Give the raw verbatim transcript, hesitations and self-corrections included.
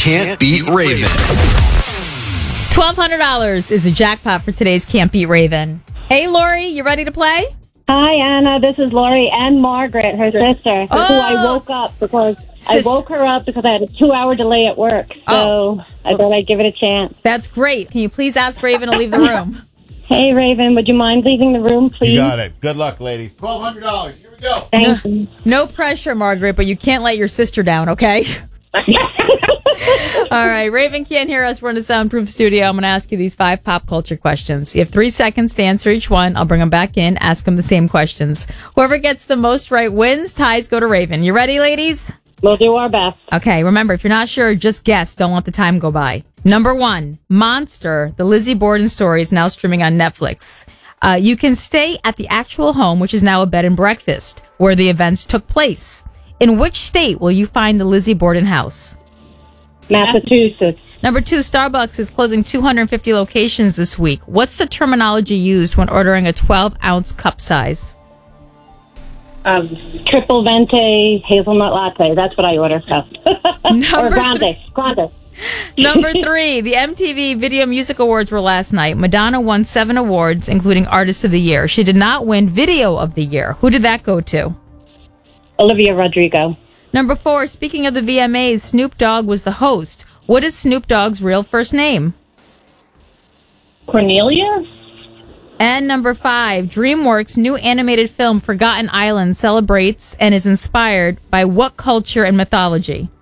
Can't Beat Raven. twelve hundred dollars is a jackpot for today's Can't Beat Raven. Hey, Lori, you ready to play? Hi, Anna. This is Lori and Margaret, her sister, Oh, who I woke up because sister. I woke her up because I had a two-hour delay at work. So Oh. I thought I'd give it a chance. That's great. Can you please ask Raven to leave the room? Hey, Raven, would you mind leaving the room, please? You got it. Good luck, ladies. twelve hundred dollars. Here we go. Thank you. No pressure, Margaret, but you can't let your sister down, okay? All right, Raven can't hear us. We're in a soundproof studio. I'm going to ask you these five pop culture questions. You have three seconds to answer each one. I'll bring them back in, ask them the same questions. Whoever gets the most right wins. Ties go to Raven. You ready, ladies? We'll do our best. Okay, remember, if you're not sure, just guess. Don't let the time go by. Number one, Monster, the Lizzie Borden story, is now streaming on Netflix. Uh, you can stay at the actual home, which is now a bed and breakfast, where the events took place. In which state will you find the Lizzie Borden house? Massachusetts. Number two, Starbucks is closing two hundred fifty locations this week. What's the terminology used when ordering a twelve-ounce cup size? Um, triple venti hazelnut latte. That's what I order. So. or Number grande. three. Grande. Number three, the M T V Video Music Awards were last night. Madonna won seven awards, including Artist of the Year. She did not win Video of the Year. Who did that go to? Olivia Rodrigo. Number four, speaking of the V M As, Snoop Dogg was the host. What is Snoop Dogg's real first name? Cornelia? And number five, DreamWorks' new animated film Forgotten Island celebrates and is inspired by what culture and mythology?